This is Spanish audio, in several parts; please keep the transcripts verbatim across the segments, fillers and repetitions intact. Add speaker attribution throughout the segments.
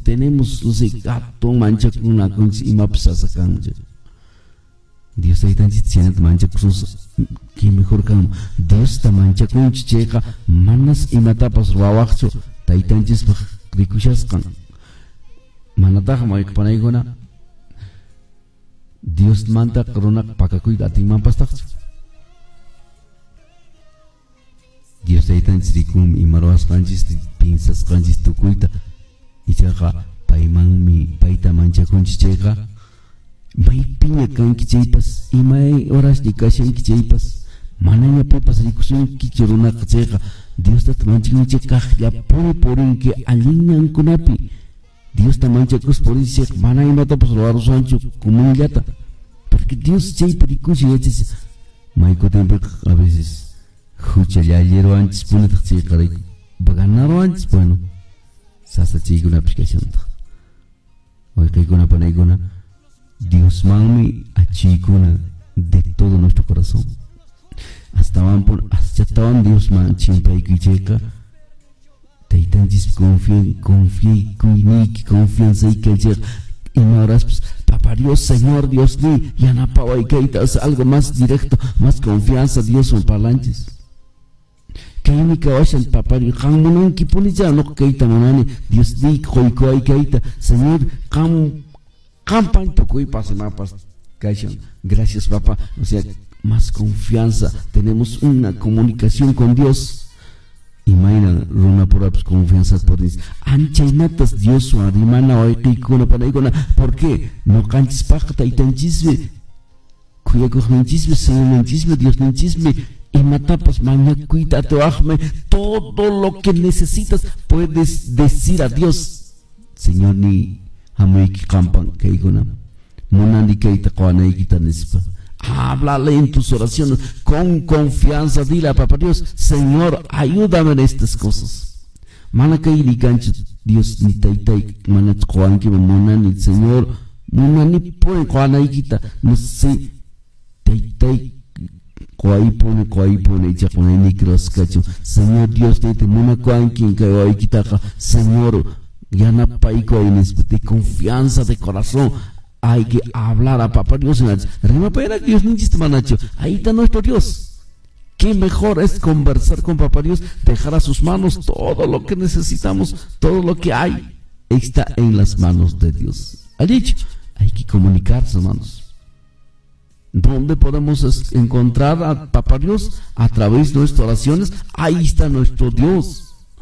Speaker 1: tenemos, no sé, gato, mancha con una concha y mapas sacan. Dios ahí tan chiste, mancha con que mejor que Dios ta mancha con chicheca, manas y matapas rawacho, taitan chis rikushas kan. Manataja maik panaigona. Dios manta corona pakakuy gatiman pastak. Dios ahí tan chirikum y maroas kanchis pinsas kanchis tukuita. Y chaga paiman mi paita mancha con chicheca. May piña kan kicheipas y may horas de kashan kicheipas. Mananya pepas rikusun kichuruna kacheca. Dios ta mancha chicheca ya pone por en que alinean kunapi. Dios ta mancha kus por en que manay mata pues lo arroz ancho como un yata. Porque Dios chay perikushi eches. May ko tempo a veces. Jucha ya ayer antes pone chicheca de baganaro antes bueno. Sasa chico una aplicación. Hoy que con una panegona. Dios mami a chicuna de todo nuestro corazón. Hasta van por hasta estaban Dios man chimpa y quicheca. Taitan jis confían, confían, cuinique, confianza y que llega. Y ahora pues, papá Dios, Señor Dios ni ya na pava y que es algo más directo, más confianza Dios son parlantes. Que ni que vayan papá Dios, camunan que pone ya no que ita manani Dios ni coico y que ita Señor cam Campan tocó y pase mapas. Gracias, papá. O sea, más confianza. Tenemos una comunicación con Dios. Imagina, Runa por pues, confianza por Dios. Ancha y natas Dios su arimana o equicona para igona. ¿Por qué? No canches pacta y tan chisme. Cuya cogen chisme, señor chisme, Dios no chisme. Y matapas, maña, cuídate, ajme. Todo lo que necesitas puedes decir a Dios. Señor, ni. Hamuiki campan que iguna monandi que ita cuana ikita nespa. Háblale en tus oraciones con confianza. Dile a papá Dios, Señor, ayúdame en estas cosas. Mana que ili gancho Dios ni taitai mana cuan que monani Señor monani pone cuana ikita no sé taitai cuai pone cuai pone ya pone ni cross cacho. Señor Dios te mona cuan quien que hoy ikita Señor. Ya na paico de confianza de corazón. Hay que hablar a papá Dios. Rima para Dios ni chiste manacho. Ahí está nuestro Dios. Qué mejor es conversar con papá Dios, dejar a sus manos todo lo que necesitamos, todo lo que hay está en las manos de Dios. Ha dicho, hay que comunicarse, hermanos. ¿Dónde podemos encontrar a papá Dios? A través de nuestras oraciones. Ahí está nuestro Dios.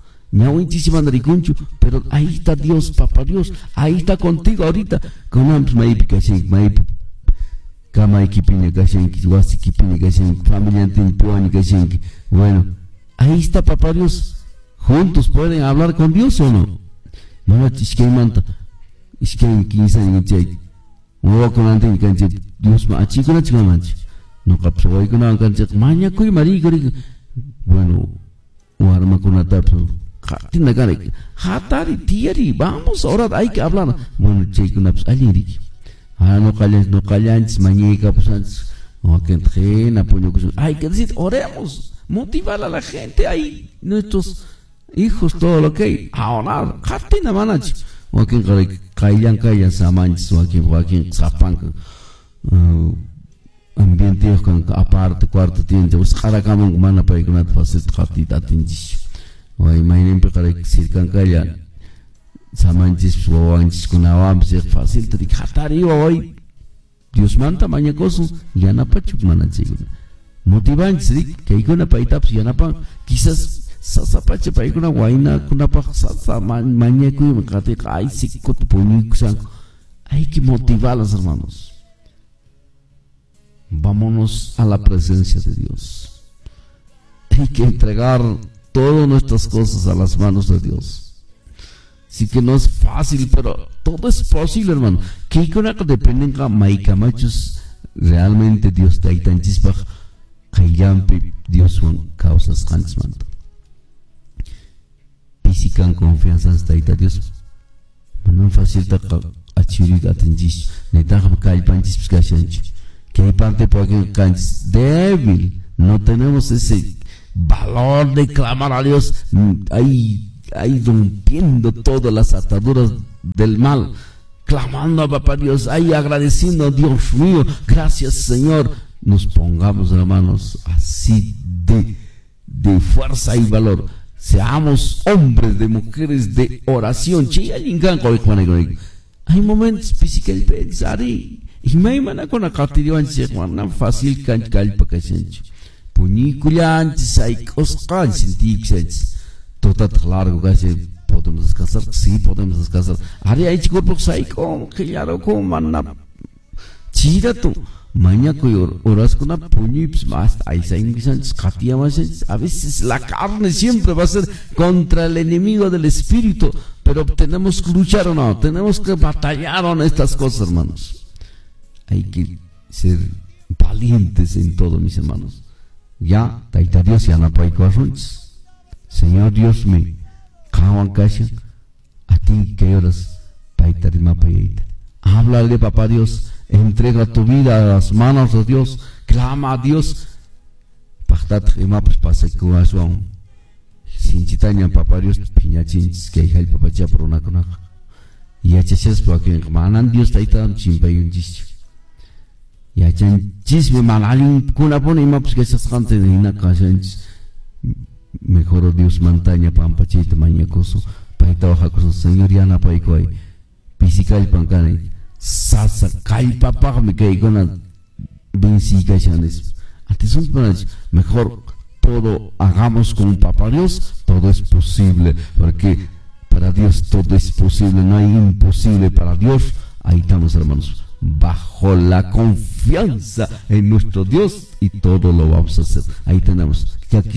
Speaker 1: Pero ahí está Dios, papá Dios, ahí está contigo ahorita. Con maybe casing, maybe kama equipine casing, wasi equipine casing, familia antipuani casing. Bueno, ahí está papá Dios. Juntos pueden hablar con Dios o no. No es que manta, es que quince años chay. No con antes que Dios ma chico na chico manch. No capso hoy con una cancha. Maña cuy marico. Bueno, o arma con una tapa. Hatari, tiari, vamos, ahora hay que hablar. Bueno, cheque una pues allí. Ah, no calles, no calles, mañica, pues antes. No, que entrena, puño, hay que decir, oremos, motivar a la gente ahí, nuestros hijos, todo lo que hay. Ahora, hatina manach. O que callan, callan, samanches, o aquí, o aquí, zapan. Ambiente, aparte, cuarto, tiende, pues, jaracaman, mana, para que no te pase, hatita, tindish. O imaginen para que circan calla samanches o anches con awam se fácil te hatari hoy Dios manta maña cosa ya na pachuk manachig motivan sí que hay una paita pues ya na pa quizás sasapache pa una guaina kuna pa sasa maña ku me kate ay sikot puñuxan hay que motivarlos, hermanos. Vámonos a la presencia de Dios. Hay que entregar todas nuestras cosas a las manos de Dios. Sí que no es fácil, pero todo es posible, hermano. Que con que dependen de maicamachos, realmente Dios te ayuda en chispa, kayampi Dios son causas hansman. Pisican confianza hasta ayuda Dios. No es fácil de achirir atendish. Ne taja kaypanchis pskashanchi. Que hay parte porque es débil. No tenemos ese valor de clamar a Dios, ahí, ahí rompiendo todas las ataduras del mal, clamando a papá Dios, ahí agradeciendo a Dios mío, gracias Señor. Nos pongamos, hermanos, así de, de fuerza y valor. Seamos hombres de mujeres de oración. Hay momentos que pensar y me iban con la cartilla fácil can calpa que se puñiculantes hay cosas científicas. Todo largo que podemos descansar, sí podemos descansar. Hari hay chicos por ahí como que ya lo como na chida tú. Mañana que oras con una puñips más, ahí se ingresan más. A veces la carne siempre va a ser contra el enemigo del espíritu, pero tenemos que luchar o no, tenemos que batallar en estas cosas, hermanos. Hay que ser valientes en todo, mis hermanos. Ya, taita Dios ya no puede correr. Señor Dios mío, kawan kasha, a ti que oras, taita rima payaita. Háblale, papá Dios. Entrega tu vida a las manos de Dios, clama a Dios. Pactat y mapas pasa que guasuan. Sin chitaña papá Dios, piñachins que hay papá ya por una cona. Y a chachas porque manan Dios taita chimpayun chis. Y a chan chisme manalin kuna pone y mapas que esas gente de una casa. Mejor Dios montaña pampachita mañacoso. Paita baja con Señor Yana paicoy. Pisica y pancane. Sasa kai papá me caí con la vencica chanes. Antes mejor todo hagamos con papá Dios, todo es posible, porque para Dios todo es posible, no hay imposible para Dios. Ahí estamos, hermanos, bajo la confianza en nuestro Dios y todo lo vamos a hacer. Ahí tenemos,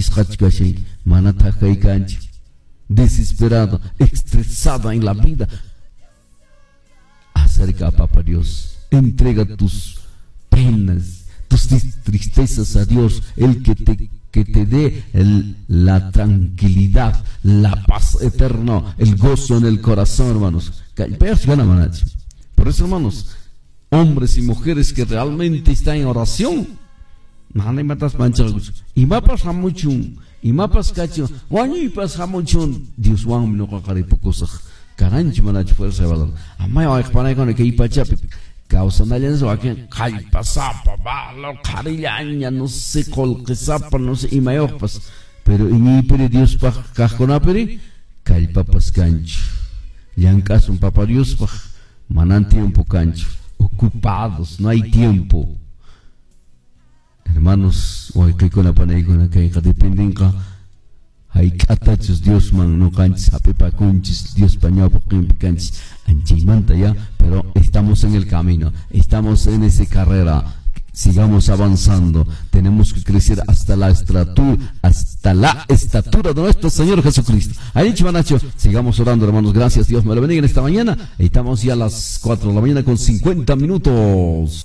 Speaker 1: desesperado, estresado en la vida. Acerca a papá Dios, entrega tus penas, tus tristezas a Dios, el que te, que te dé el, la tranquilidad, la paz eterna, el gozo en el corazón, hermanos. Por eso, hermanos, hombres y mujeres que realmente están en oración, y mapas a mucho, y mapas cacho, y pasa mucho, Dios wang no cacare pocos. Carancho manach fuerza de valor. Amay wa expone con el que ipa chapi. Causa nalens wa que kai pasapa valor cariña no sé col que sapa no sé y mayopas. Pero ini pere Dios pa cajona pere kai papas cancho. Yancas un papá Dios pa manan tiempo cancho. Ocupados, no hay tiempo. Hermanos, wa que con la panay con la que dependen ka. Hay catachos Dios man no canchis apepa conchis Dios pañao porque canchis anchimanta ya, pero estamos en el camino, estamos en esa carrera, sigamos avanzando, tenemos que crecer hasta la estatura, hasta la estatura de nuestro Señor Jesucristo. Ahí Chimanacho, sigamos orando, hermanos, gracias, Dios me lo bendiga en esta mañana. Estamos ya a las cuatro de la mañana con cincuenta minutos.